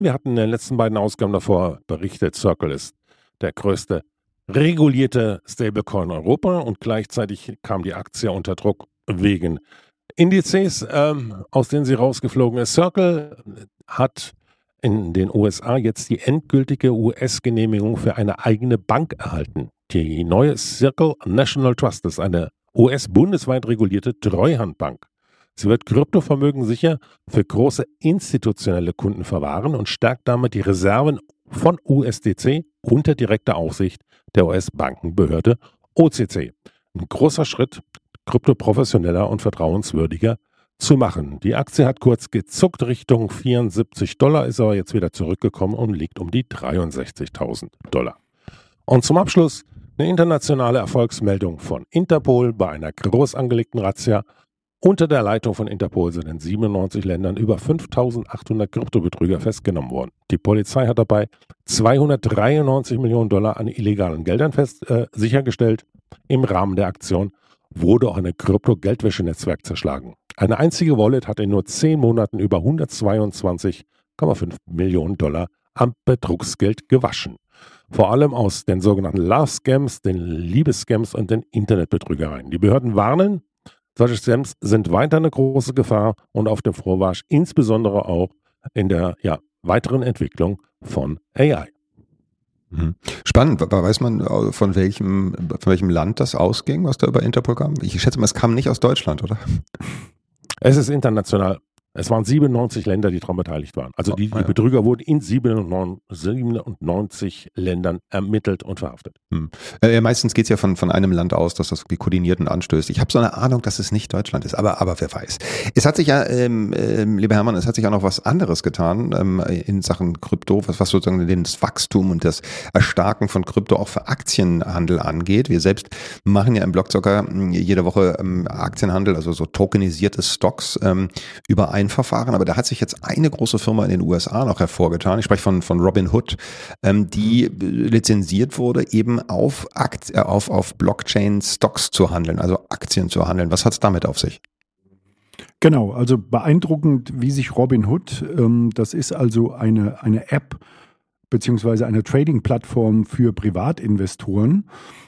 Wir hatten in den letzten beiden Ausgaben davor berichtet, Circle ist der größte regulierte Stablecoin in Europa und gleichzeitig kam die Aktie unter Druck wegen Indizes, aus denen sie rausgeflogen ist. Circle hat in den USA jetzt die endgültige US-Genehmigung für eine eigene Bank erhalten. Die neue Circle National Trust ist eine US-bundesweit regulierte Treuhandbank. Sie wird Kryptovermögen sicher für große institutionelle Kunden verwahren und stärkt damit die Reserven von USDC unter direkter Aufsicht der US-Bankenbehörde OCC. Ein großer Schritt, Krypto professioneller und vertrauenswürdiger zu machen. Die Aktie hat kurz gezuckt Richtung $74, ist aber jetzt wieder zurückgekommen und liegt um die $63.000. Und zum Abschluss eine internationale Erfolgsmeldung von Interpol bei einer groß angelegten Razzia. Unter der Leitung von Interpol sind in 97 Ländern über 5.800 Kryptobetrüger festgenommen worden. Die Polizei hat dabei $293 Millionen an illegalen Geldern sichergestellt. Im Rahmen der Aktion wurde auch ein Krypto-Geldwäschenetzwerk zerschlagen. Eine einzige Wallet hat in nur 10 Monaten über $122,5 Millionen am Betrugsgeld gewaschen. Vor allem aus den sogenannten Love-Scams, den Liebesscams und den Internetbetrügereien. Die Behörden warnen, solche Scams sind weiter eine große Gefahr und auf dem Vormarsch, insbesondere auch in der weiteren Entwicklung von AI. Spannend. Weiß man, von welchem Land das ausging, was da über Interpol kam? Ich schätze mal, es kam nicht aus Deutschland, oder? Es ist international. Es waren 97 Länder, die daran beteiligt waren. Also die Betrüger wurden in 97 Ländern ermittelt und verhaftet. Meistens geht es ja von einem Land aus, dass das koordiniert und anstößt. Ich habe so eine Ahnung, dass es nicht Deutschland ist, aber wer weiß. Es hat sich ja, lieber Hermann, es hat sich auch noch was anderes getan in Sachen Krypto, was sozusagen das Wachstum und das Erstarken von Krypto auch für Aktienhandel angeht. Wir selbst machen ja im Blockzocker jede Woche Aktienhandel, also so tokenisierte Stocks über ein Verfahren, aber da hat sich jetzt eine große Firma in den USA noch hervorgetan. Ich spreche von Robinhood, die lizenziert wurde, eben auf Blockchain-Stocks zu handeln, also Aktien zu handeln. Was hat es damit auf sich? Genau, also beeindruckend, wie sich Robinhood, das ist also eine App beziehungsweise eine Trading-Plattform für Privatinvestoren.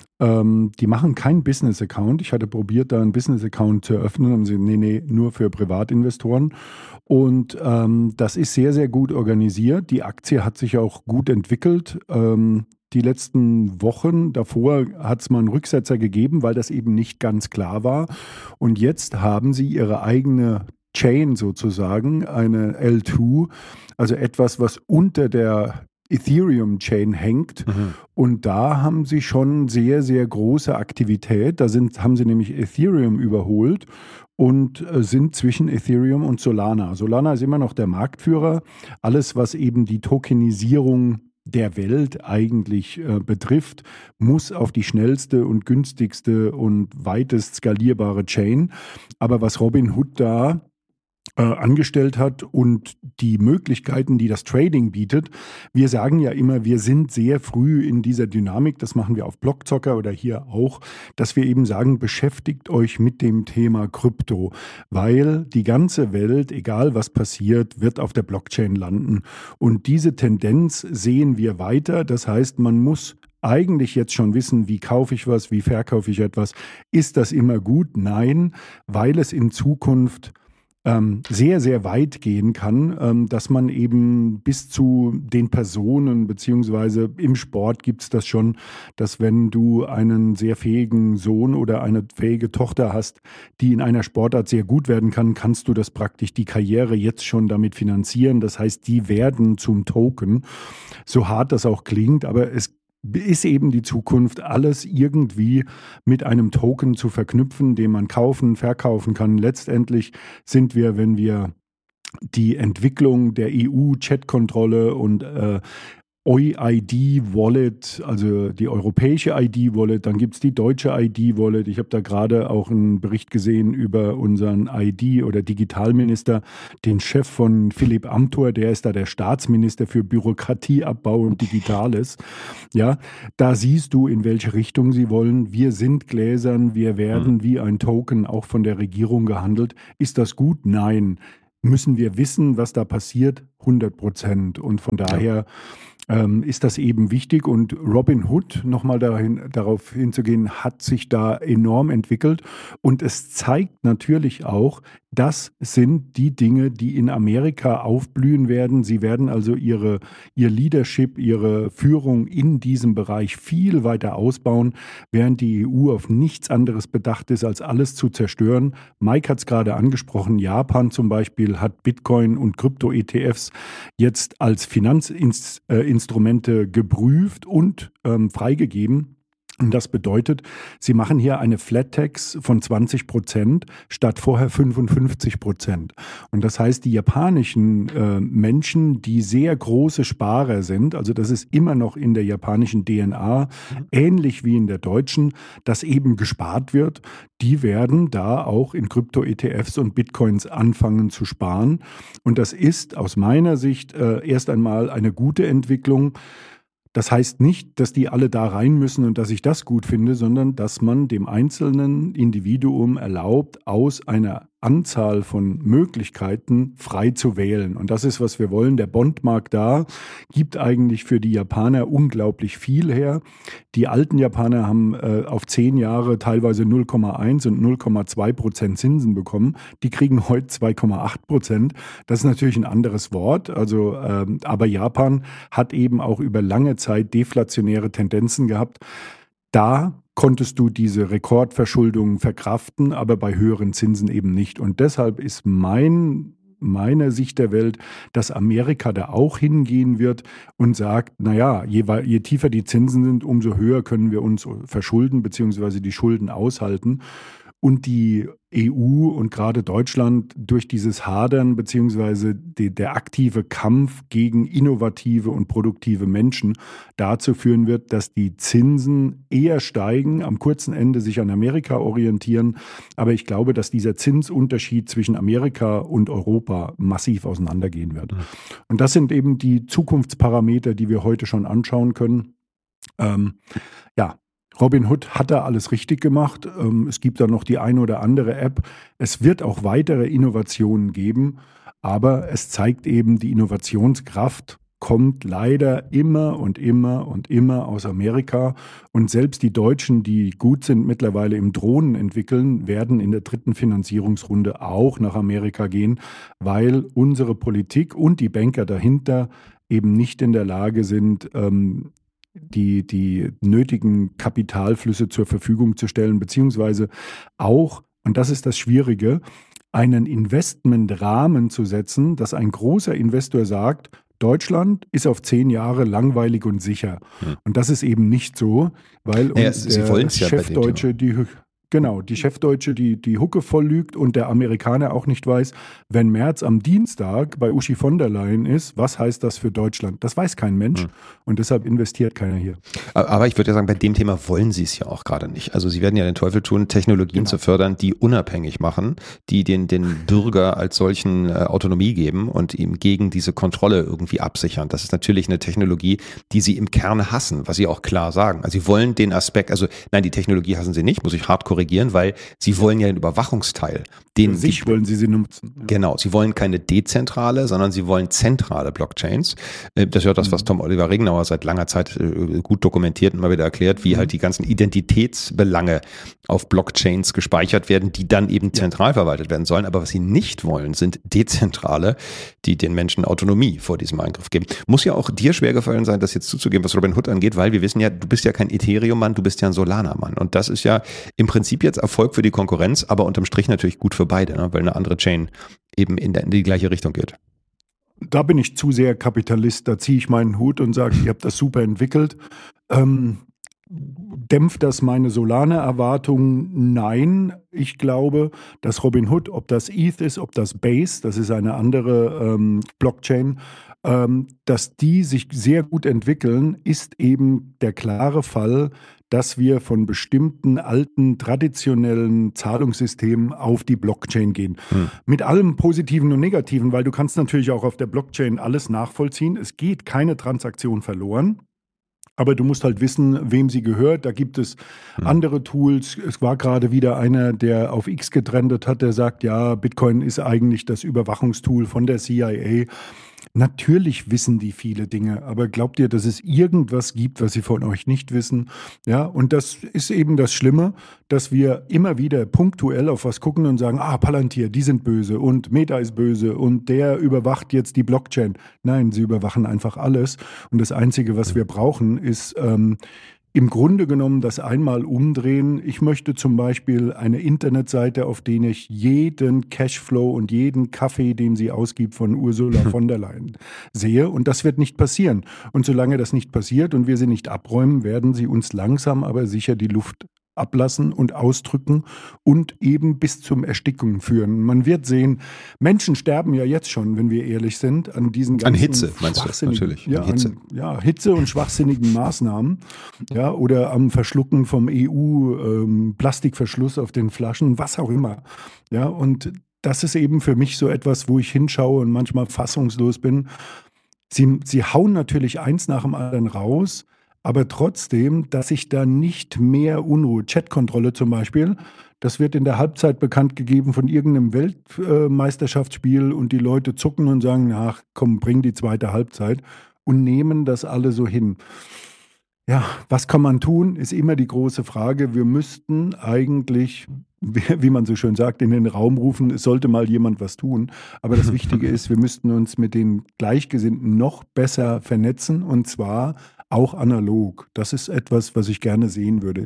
Die machen keinen Business-Account. Ich hatte probiert, da einen Business-Account zu eröffnen und sie, nee, nur für Privatinvestoren. Und das ist sehr, sehr gut organisiert. Die Aktie hat sich auch gut entwickelt. Die letzten Wochen davor hat es mal einen Rücksetzer gegeben, weil das eben nicht ganz klar war. Und jetzt haben sie ihre eigene Chain sozusagen, eine L2, also etwas, was unter der Ethereum-Chain hängt. Und da haben sie schon sehr, sehr große Aktivität. Haben sie nämlich Ethereum überholt und sind zwischen Ethereum und Solana. Solana ist immer noch der Marktführer. Alles, was eben die Tokenisierung der Welt eigentlich betrifft, muss auf die schnellste und günstigste und weitest skalierbare Chain. Aber was Robinhood da angestellt hat und die Möglichkeiten, die das Trading bietet. Wir sagen ja immer, wir sind sehr früh in dieser Dynamik, das machen wir auf Blockzocker oder hier auch, dass wir eben sagen, beschäftigt euch mit dem Thema Krypto, weil die ganze Welt, egal was passiert, wird auf der Blockchain landen. Und diese Tendenz sehen wir weiter. Das heißt, man muss eigentlich jetzt schon wissen, wie kaufe ich was, wie verkaufe ich etwas. Ist das immer gut? Nein, weil es in Zukunft sehr, sehr weit gehen kann, dass man eben bis zu den Personen, beziehungsweise im Sport gibt es das schon, dass wenn du einen sehr fähigen Sohn oder eine fähige Tochter hast, die in einer Sportart sehr gut werden kann, kannst du das praktisch die Karriere jetzt schon damit finanzieren. Das heißt, die werden zum Token, so hart das auch klingt, aber es ist eben die Zukunft, alles irgendwie mit einem Token zu verknüpfen, den man kaufen, verkaufen kann. Letztendlich sind wir, wenn wir die Entwicklung der EU-Chat-Kontrolle und OID-Wallet, also die europäische ID-Wallet, dann gibt es die deutsche ID-Wallet. Ich habe da gerade auch einen Bericht gesehen über unseren ID- oder Digitalminister, den Chef von Philipp Amthor, der ist da der Staatsminister für Bürokratieabbau und Digitales. Ja, da siehst du, in welche Richtung sie wollen. Wir sind gläsern, wir werden wie ein Token auch von der Regierung gehandelt. Ist das gut? Nein. Müssen wir wissen, was da passiert? 100%. Und von daher ist das eben wichtig. Und Robinhood, nochmal darauf hinzugehen, hat sich da enorm entwickelt. Und es zeigt natürlich auch, das sind die Dinge, die in Amerika aufblühen werden. Sie werden also ihr Leadership, ihre Führung in diesem Bereich viel weiter ausbauen, während die EU auf nichts anderes bedacht ist, als alles zu zerstören. Mike hat es gerade angesprochen, Japan zum Beispiel hat Bitcoin und Krypto-ETFs jetzt als Finanzinstrumente geprüft und freigegeben. Und das bedeutet, sie machen hier eine Flat Tax von 20% statt vorher 55%. Und das heißt, die japanischen Menschen, die sehr große Sparer sind, also das ist immer noch in der japanischen DNA, ähnlich wie in der deutschen, dass eben gespart wird, die werden da auch in Krypto-ETFs und Bitcoins anfangen zu sparen. Und das ist aus meiner Sicht erst einmal eine gute Entwicklung. Das heißt nicht, dass die alle da rein müssen und dass ich das gut finde, sondern dass man dem einzelnen Individuum erlaubt, aus einer Anzahl von Möglichkeiten frei zu wählen. Und das ist, was wir wollen. Der Bondmarkt da gibt eigentlich für die Japaner unglaublich viel her. Die alten Japaner haben auf 10 Jahre teilweise 0,1 und 0,2% Zinsen bekommen. Die kriegen heute 2,8%. Das ist natürlich ein anderes Wort. Also, aber Japan hat eben auch über lange Zeit deflationäre Tendenzen gehabt. Da konntest du diese Rekordverschuldung verkraften, aber bei höheren Zinsen eben nicht. Und deshalb ist meine Sicht der Welt, dass Amerika da auch hingehen wird und sagt, naja, je tiefer die Zinsen sind, umso höher können wir uns verschulden bzw. die Schulden aushalten. Und die EU und gerade Deutschland durch dieses Hadern bzw. der aktive Kampf gegen innovative und produktive Menschen dazu führen wird, dass die Zinsen eher steigen, am kurzen Ende sich an Amerika orientieren. Aber ich glaube, dass dieser Zinsunterschied zwischen Amerika und Europa massiv auseinandergehen wird. Und das sind eben die Zukunftsparameter, die wir heute schon anschauen können. Robinhood hat da alles richtig gemacht. Es gibt da noch die eine oder andere App. Es wird auch weitere Innovationen geben, aber es zeigt eben, die Innovationskraft kommt leider immer und immer und immer aus Amerika. Und selbst die Deutschen, die gut sind mittlerweile im Drohnen entwickeln, werden in der 3. Finanzierungsrunde auch nach Amerika gehen, weil unsere Politik und die Banker dahinter eben nicht in der Lage sind, die nötigen Kapitalflüsse zur Verfügung zu stellen, beziehungsweise auch, und das ist das Schwierige, einen Investmentrahmen zu setzen, dass ein großer Investor sagt, Deutschland ist auf 10 Jahre langweilig und sicher. Und das ist eben nicht so, weil uns der Chefdeutsche die Chefdeutsche die Hucke voll lügt und der Amerikaner auch nicht weiß, wenn Merz am Dienstag bei Uschi von der Leyen ist, was heißt das für Deutschland? Das weiß kein Mensch und deshalb investiert keiner hier. Aber ich würde ja sagen, bei dem Thema wollen sie es ja auch gerade nicht. Also sie werden ja den Teufel tun, Technologien zu fördern, die unabhängig machen, die den Bürger als solchen Autonomie geben und ihm gegen diese Kontrolle irgendwie absichern. Das ist natürlich eine Technologie, die sie im Kern hassen, was sie auch klar sagen. Also sie wollen den Aspekt, also nein, die Technologie hassen sie nicht, muss ich hart korrigieren, weil sie wollen ja den Überwachungsteil. Für sich wollen sie nutzen. Genau, sie wollen keine dezentrale, sondern sie wollen zentrale Blockchains. Das ist ja das, was Tom Oliver Regenauer seit langer Zeit gut dokumentiert und mal wieder erklärt, wie halt die ganzen Identitätsbelange auf Blockchains gespeichert werden, die dann eben zentral verwaltet werden sollen. Aber was sie nicht wollen, sind dezentrale, die den Menschen Autonomie vor diesem Eingriff geben. Muss ja auch dir schwer gefallen sein, das jetzt zuzugeben, was Robinhood angeht, weil wir wissen ja, du bist ja kein Ethereum-Mann, du bist ja ein Solana-Mann. Und das ist ja im Prinzip jetzt Erfolg für die Konkurrenz, aber unterm Strich natürlich gut für beide, ne? Weil eine andere Chain eben in die gleiche Richtung geht. Da bin ich zu sehr Kapitalist, da ziehe ich meinen Hut und sage, ihr habt das super entwickelt. Dämpft das meine Solana-Erwartungen? Nein. Ich glaube, dass Robinhood, ob das ETH ist, ob das Base, das ist eine andere Blockchain, dass die sich sehr gut entwickeln, ist eben der klare Fall, dass wir von bestimmten alten, traditionellen Zahlungssystemen auf die Blockchain gehen. Mit allem Positiven und Negativen, weil du kannst natürlich auch auf der Blockchain alles nachvollziehen. Es geht keine Transaktion verloren. Aber du musst halt wissen, wem sie gehört. Da gibt es andere Tools. Es war gerade wieder einer, der auf X getrendet hat, der sagt, ja, Bitcoin ist eigentlich das Überwachungstool von der CIA. Natürlich wissen die viele Dinge, aber glaubt ihr, dass es irgendwas gibt, was sie von euch nicht wissen? Ja, und das ist eben das Schlimme, dass wir immer wieder punktuell auf was gucken und sagen, Palantir, die sind böse und Meta ist böse und der überwacht jetzt die Blockchain. Nein, sie überwachen einfach alles. Und das Einzige, was wir brauchen, ist im Grunde genommen das einmal umdrehen. Ich möchte zum Beispiel eine Internetseite, auf der ich jeden Cashflow und jeden Kaffee, den sie ausgibt, von Ursula von der Leyen sehe. Und das wird nicht passieren. Und solange das nicht passiert und wir sie nicht abräumen, werden sie uns langsam aber sicher die Luft ablassen und ausdrücken und eben bis zum Ersticken führen. Man wird sehen, Menschen sterben ja jetzt schon, wenn wir ehrlich sind, an diesen ganzen an Hitze, meinst du, natürlich. Ja, Hitze und schwachsinnigen Maßnahmen, ja, oder am Verschlucken vom EU-Plastikverschluss auf den Flaschen, was auch immer. Ja, und das ist eben für mich so etwas, wo ich hinschaue und manchmal fassungslos bin. Sie hauen natürlich eins nach dem anderen raus, aber trotzdem, dass sich da nicht mehr Unruhe, Chatkontrolle zum Beispiel, das wird in der Halbzeit bekannt gegeben von irgendeinem Weltmeisterschaftsspiel und die Leute zucken und sagen, ach komm, bring die zweite Halbzeit und nehmen das alle so hin. Ja, was kann man tun, ist immer die große Frage. Wir müssten eigentlich, wie man so schön sagt, in den Raum rufen, es sollte mal jemand was tun. Aber das Wichtige ist, wir müssten uns mit den Gleichgesinnten noch besser vernetzen und zwar auch analog. Das ist etwas, was ich gerne sehen würde.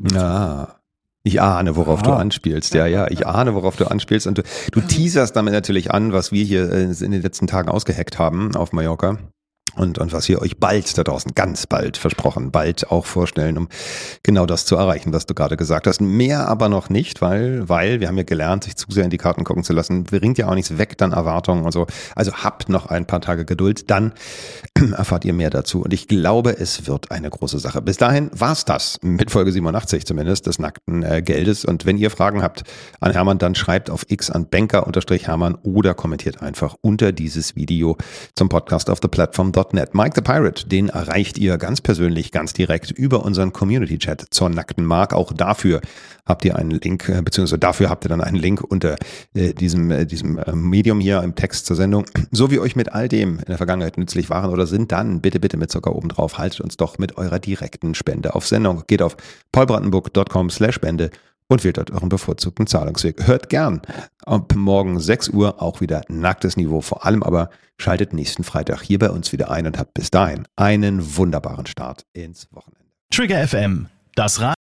Ich ahne, worauf du anspielst. Ja, ich ahne, worauf du anspielst. Und du teaserst damit natürlich an, was wir hier in den letzten Tagen ausgeheckt haben auf Mallorca. Und was wir euch bald da draußen, ganz bald versprochen, bald auch vorstellen, um genau das zu erreichen, was du gerade gesagt hast. Mehr aber noch nicht, weil wir haben ja gelernt, sich zu sehr in die Karten gucken zu lassen. Bringt ja auch nichts weg, dann Erwartungen und so. Also habt noch ein paar Tage Geduld, dann erfahrt ihr mehr dazu. Und ich glaube, es wird eine große Sache. Bis dahin war's das, mit Folge 87 zumindest, des nackten Geldes. Und wenn ihr Fragen habt an Hermann, dann schreibt auf X an Banker_Hermann oder kommentiert einfach unter dieses Video zum Podcast auf theplatform.net. Mike the Pirate, den erreicht ihr ganz persönlich, ganz direkt über unseren Community-Chat zur nackten Mark. Auch dafür habt ihr einen Link, beziehungsweise dafür habt ihr dann einen Link unter diesem Medium hier im Text zur Sendung. So wie euch mit all dem in der Vergangenheit nützlich waren oder sind, dann bitte mit Zucker oben drauf. Haltet uns doch mit eurer direkten Spende auf Sendung. Geht auf paulbrandenburg.com/Spende und wählt dort euren bevorzugten Zahlungsweg. Hört gern ab morgen 6 Uhr auch wieder nacktes Niveau. Vor allem aber schaltet nächsten Freitag hier bei uns wieder ein und habt bis dahin einen wunderbaren Start ins Wochenende. Trigger FM, das Radio.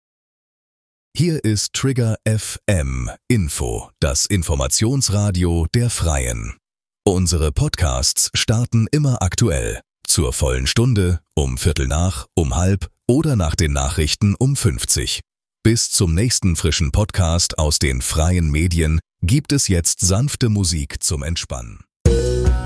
Hier ist Trigger FM Info, das Informationsradio der Freien. Unsere Podcasts starten immer aktuell. Zur vollen Stunde, um 15:15, um 16:30 oder nach den Nachrichten um 50. Bis zum nächsten frischen Podcast aus den freien Medien gibt es jetzt sanfte Musik zum Entspannen.